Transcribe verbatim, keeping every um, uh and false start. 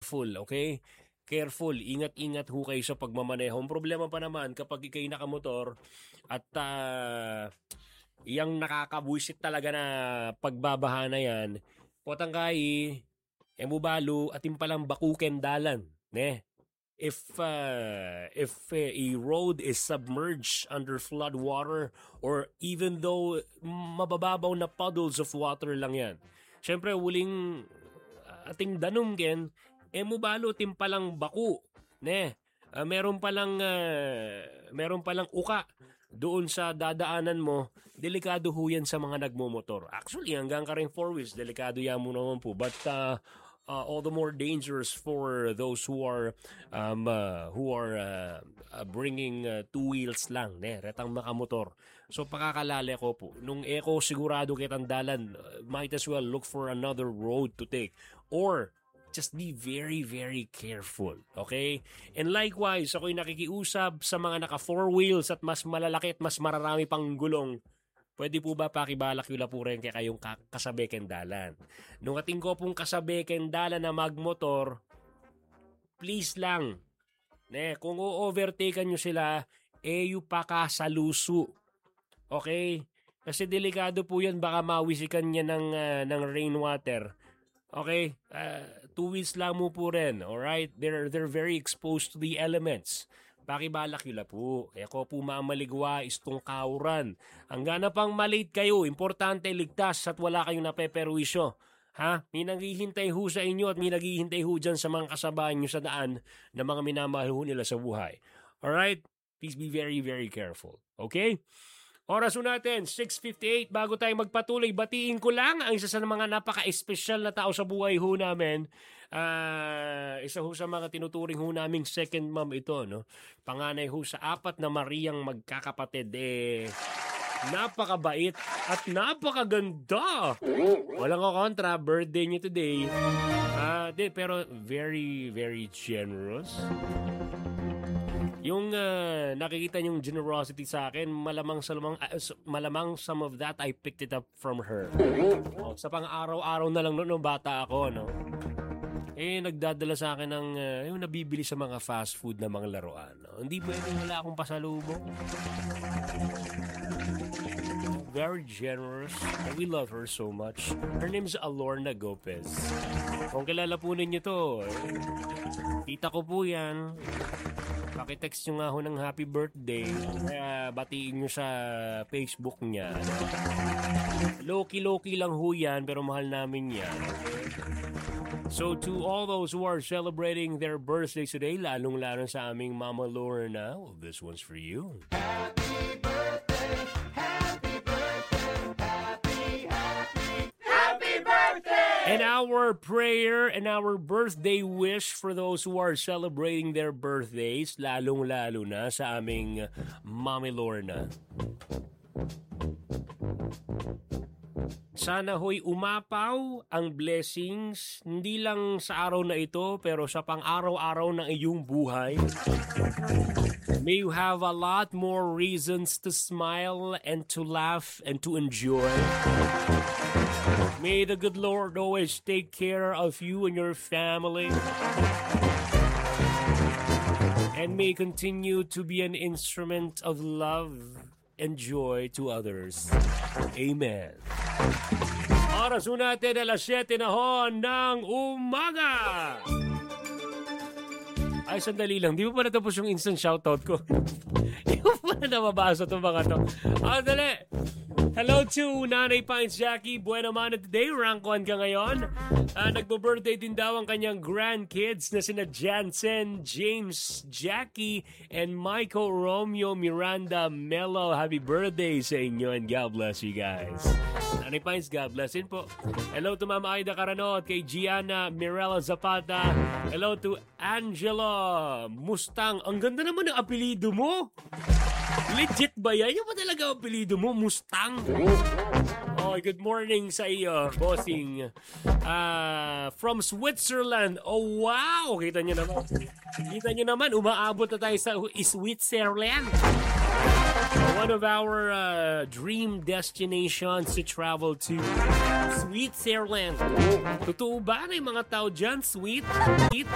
careful, okay? Careful, ingat-ingat ho kayo sa pagmamaneho. Ang problema pa naman kapag ikay nakamotor at uh, yung nakakabuisit talaga na pagbabaha na yan, potang kayi, emubalo, at impalang bakuken dalan. Ne? If uh, if uh, a road is submerged under flood water or even though mabababaw na puddles of water lang yan, syempre wuling ating danumgen, e mubalo timpalang baku, ne? Uh, meron palang uh, meron palang uka doon sa dadaanan mo, delikado ho yan sa mga nagmomotor. Actually, hanggang ka rin four wheels, delikado yan mo naman po. But uh, uh, all the more dangerous for those who are um, uh, who are uh, uh, bringing uh, two wheels lang, ne? Retang makamotor. So pakakalala ko po, nung eko sigurado kitang dalan, uh, might as well look for another road to take. Or just be very, very careful, okay? And likewise, ako'y nakikiusap sa mga naka four wheels at mas malalaki at mas mararami pang gulong. Pwede po ba pakibalak yun po rin kaya kayong kasabi kendalan? Nung ating ko pong kasabi kendalan na magmotor, please lang, ne, kung o-overtaken nyo sila, eh yung pakasaluso. Okay? Kasi delikado po yan, baka mawisikan niya ng, uh, ng rainwater. Okay, uh, two wheels lang mo po rin, alright? They're, they're very exposed to the elements. Pakibalak yun po. Kaya ko po mamaligwa istong kauran. Hanggang na pang malate kayo, importante ligtas at wala kayong napeperwisyo. Ha? May naghihintay ho sa inyo at may naghihintay ho dyan sa mga kasabahan nyo sa daan na mga minamahal ho nila sa buhay. Alright? Please be very, very careful. Okay? Oras ho natin, six fifty-eight. Bago tayo magpatuloy, batiin ko lang ang isa sa mga napaka-espesyal na tao sa buhay ho namin. Uh, isa ho sa mga tinuturing ho naming second mom ito. No? Panganay ho sa apat na Mariang magkakapatid. Eh, napakabait at napakaganda. Walang kontra, birthday niyo today. Uh, de, pero very, very generous. Yung uh, nakikita niyong generosity sa akin, malamang, malamang, uh, malamang some of that I picked it up from her. Oh, sa pang-araw-araw na lang noon, no, bata ako, no? Eh, nagdadala sa akin ng, uh, yung nabibili sa mga fast food na mga laruan. No? Hindi pwedeng wala akong pasalubong. Very generous. And we love her so much. Her name is Alorna Gopez. Kung kilala po ninyo to, eh, tita ko po yan. Pakitext nyo nga ho ng happy birthday. Kaya batiin nyo sa Facebook niya. Loki-loki lang ho yan, pero mahal namin yan. So to all those who are celebrating their birthdays today, lalong-lalo sa aming Mama Lorna, well, this one's for you. Happy birthday, happy birthday, happy, happy, happy birthday! And our prayer and our birthday wish for those who are celebrating their birthdays, lalong-lalo na sa aming Mami Lorna. Sana ho'y umapaw ang blessings, hindi lang sa araw na ito, pero sa pang-araw-araw ng iyong buhay. May you have a lot more reasons to smile and to laugh and to enjoy. May the good Lord always take care of you and your family. And may continue to be an instrument of love and joy to others. Amen. Oras ho natin alas siyete na ho ng umaga. Ay, sandali lang. Di mo pa natapos yung instant shoutout ko. Di mo pa na nababasa itong mga to. Ah, dali. Hello to Nanay Pines Jackie. Buena mana today. Rank one ka ngayon. Uh, Nagbo-birthday din daw ang kanyang grandkids na sina Jansen, James, Jackie, and Michael, Romeo, Miranda, Mello. Happy birthday sa inyo and God bless you guys. Nanay Pines, God bless din po. Hello to Mama Aida Caranot, kay Gianna Mirella Zapata. Hello to Angela Mustang. Ang ganda naman ng apelido mo. Legit ba yan? Yung ba talaga ang apelido mo? Mustang? Oh, good morning sa iyo, bossing. Uh, from Switzerland. Oh, wow! Kita nyo naman. Kita nyo naman, umaabot na tayo sa Switzerland. One of our uh, dream destinations to travel to. Switzerland. Totoo ba na yung mga tao dyan? Sweet? Sweet?